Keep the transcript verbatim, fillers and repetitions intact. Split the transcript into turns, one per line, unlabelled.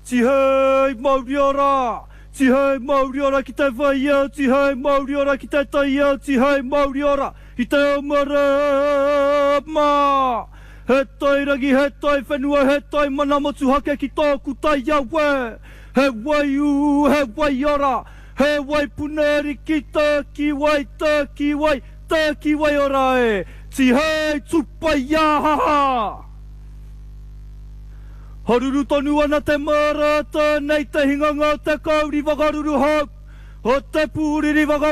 Ti hei mauri ora. Ti hei mauri ora ki te vai au. Ti hei mauri ora ki te tai au. Ti hei mauri ora i te omarama. He toi rangi, he toi whenua, he toi mana motu hake ki tōku tai awe. He wai u, he wai ora. He wai puneri ki tōki wai, tōki wai, tōki wai ora e. Ti hei tupai aha. Haruru tonu ana te marata nei te hinganga te kauri wakaruru hau. O te pūriri waka